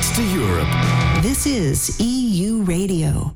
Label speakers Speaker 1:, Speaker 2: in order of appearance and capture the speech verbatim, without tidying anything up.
Speaker 1: next to Europe.
Speaker 2: This is E U Radio.